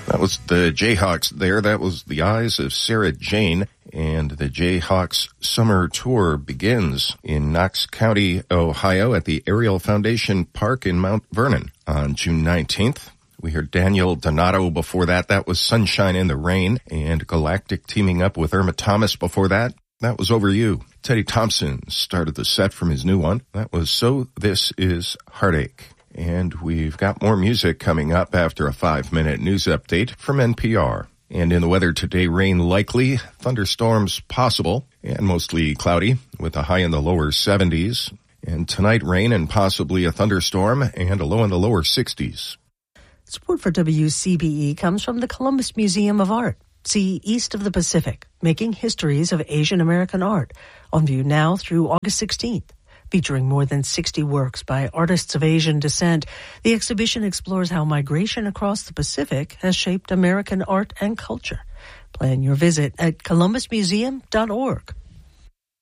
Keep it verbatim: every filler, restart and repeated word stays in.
That was the Jayhawks there. That was The Eyes of Sarah Jane. And the Jayhawks summer tour begins in Knox County, Ohio at the Ariel Foundation Park in Mount Vernon on June nineteenth. We heard Daniel Donato before that. That was Sunshine in the Rain. And Galactic teaming up with Irma Thomas before that. That was Over You. Teddy Thompson started the set from his new one. That was So This Is Heartache. And we've got more music coming up after a five-minute news update from N P R. And in the weather today, rain likely, thunderstorms possible, and mostly cloudy with a high in the lower seventies. And tonight, rain and possibly a thunderstorm and a low in the lower sixties. Support for W C B E comes from the Columbus Museum of Art. See East of the Pacific, Making Histories of Asian American Art, on view now through August sixteenth. Featuring more than sixty works by artists of Asian descent, the exhibition explores how migration across the Pacific has shaped American art and culture. Plan your visit at columbus museum dot org.